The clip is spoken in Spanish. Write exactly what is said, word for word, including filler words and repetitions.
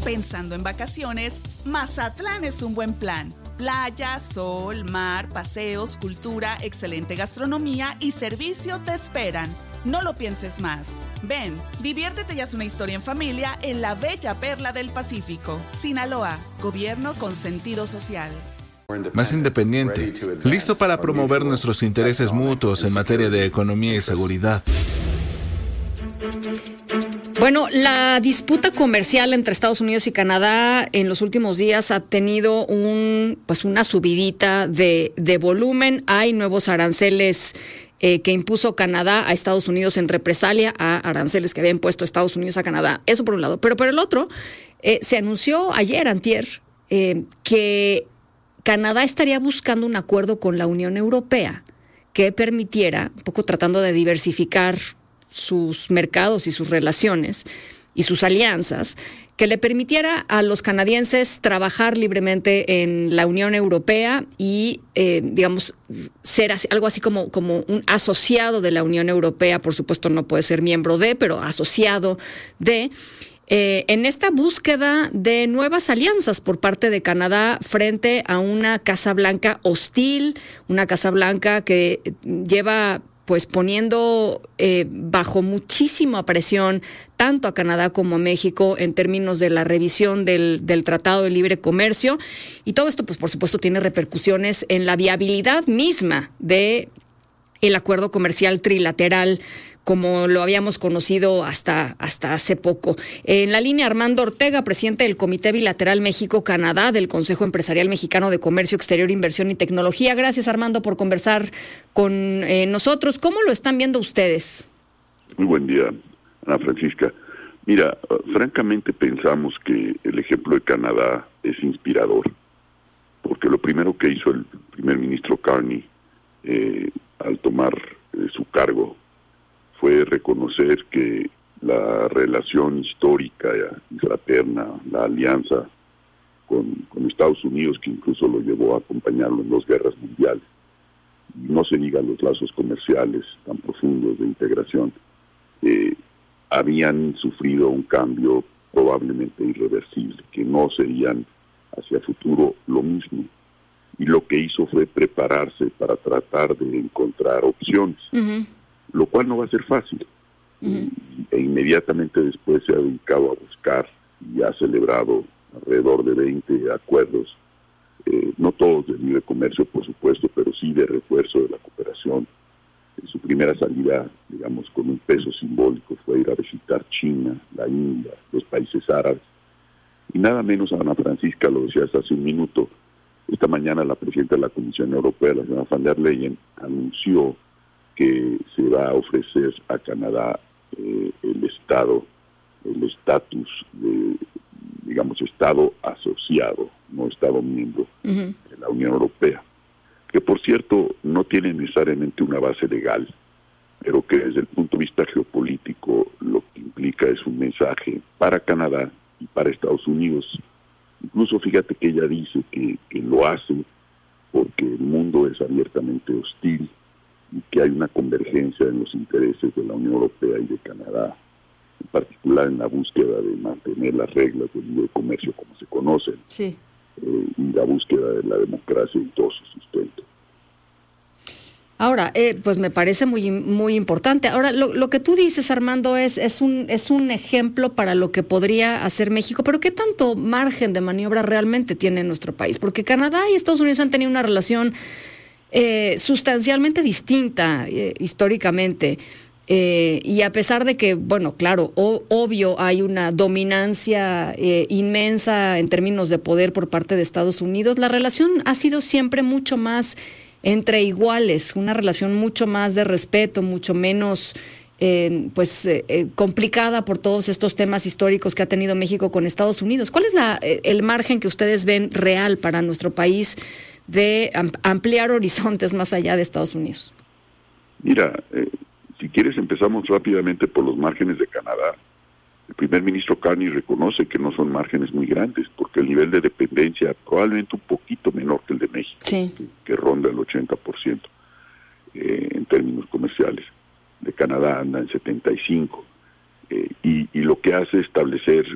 Pensando en vacaciones, Mazatlán es un buen plan. Playa, sol, mar, paseos, cultura, excelente gastronomía y servicio te esperan. No lo pienses más. Ven, diviértete y haz una historia en familia en la bella perla del Pacífico. Sinaloa, gobierno con sentido social. Más independiente, listo para promover nuestros intereses mutuos en materia de economía y seguridad. Bueno, la disputa comercial entre Estados Unidos y Canadá en los últimos días ha tenido un, pues una subidita de, de volumen. Hay nuevos aranceles eh, que impuso Canadá a Estados Unidos en represalia a aranceles que había impuesto Estados Unidos a Canadá. Eso por un lado. Pero por el otro, eh, se anunció ayer, antier, eh, que Canadá estaría buscando un acuerdo con la Unión Europea que permitiera, un poco tratando de diversificar sus mercados y sus relaciones y sus alianzas, que le permitiera a los canadienses trabajar libremente en la Unión Europea y, eh, digamos, ser así, algo así como, como un asociado de la Unión Europea. Por supuesto, no puede ser miembro de, pero asociado de, eh, en esta búsqueda de nuevas alianzas por parte de Canadá frente a una Casa Blanca hostil, una Casa Blanca que lleva pues poniendo eh, bajo muchísima presión tanto a Canadá como a México en términos de la revisión del, del Tratado de Libre Comercio. Y todo esto, pues por supuesto, tiene repercusiones en la viabilidad misma de el acuerdo comercial trilateral como lo habíamos conocido hasta, hasta hace poco. En la línea, Armando Ortega, presidente del Comité Bilateral México-Canadá del Consejo Empresarial Mexicano de Comercio Exterior, Inversión y Tecnología. Gracias, Armando, por conversar con eh, nosotros. ¿Cómo lo están viendo ustedes? Muy buen día, Ana Francisca. Mira, uh, francamente pensamos que el ejemplo de Canadá es inspirador, porque lo primero que hizo el primer ministro Carney eh, al tomar eh, su cargo fue reconocer que la relación histórica y fraterna, la alianza con, con Estados Unidos, que incluso lo llevó a acompañarlo en dos guerras mundiales, no se diga los lazos comerciales tan profundos de integración, eh, habían sufrido un cambio probablemente irreversible, que no serían hacia futuro lo mismo. Y lo que hizo fue prepararse para tratar de encontrar opciones. Uh-huh. Lo cual no va a ser fácil. Uh-huh. E inmediatamente después se ha dedicado a buscar y ha celebrado alrededor de veinte acuerdos, eh, no todos de libre comercio, por supuesto, pero sí de refuerzo de la cooperación. En su primera salida, digamos, con un peso simbólico, fue ir a visitar China, la India, los países árabes. Y nada menos, Ana Francisca, lo decías hace un minuto, esta mañana la presidenta de la Comisión Europea, la señora Van der Leyen, anunció que se va a ofrecer a Canadá eh, el estado, el estatus de, digamos, estado asociado, no estado miembro uh-huh. de la Unión Europea, que por cierto no tiene necesariamente una base legal, pero que desde el punto de vista geopolítico lo que implica es un mensaje para Canadá y para Estados Unidos. Incluso fíjate que ella dice que, que lo hace porque el mundo es abiertamente hostil y que hay una convergencia en los intereses de la Unión Europea y de Canadá, en particular en la búsqueda de mantener las reglas del libre comercio como se conocen, sí. eh, y la búsqueda de la democracia y todo su sustento. Ahora, eh, pues me parece muy muy importante. Ahora, lo, lo que tú dices, Armando, es, es, un, es un ejemplo para lo que podría hacer México, pero ¿qué tanto margen de maniobra realmente tiene nuestro país? Porque Canadá y Estados Unidos han tenido una relación Eh, sustancialmente distinta eh, históricamente eh, y a pesar de que, bueno, claro, o, obvio hay una dominancia eh, inmensa en términos de poder por parte de Estados Unidos, la relación ha sido siempre mucho más entre iguales, una relación mucho más de respeto, mucho menos eh, pues eh, eh, complicada por todos estos temas históricos que ha tenido México con Estados Unidos. ¿Cuál es la, eh, el margen que ustedes ven real para nuestro país de ampliar horizontes más allá de Estados Unidos? Mira, eh, si quieres empezamos rápidamente por los márgenes de Canadá. El primer ministro Carney reconoce que no son márgenes muy grandes, porque el nivel de dependencia probablemente un poquito menor que el de México, sí. que, que ronda el ochenta por ciento eh, en términos comerciales. De Canadá anda en setenta y cinco por ciento. Eh, y, y lo que hace es establecer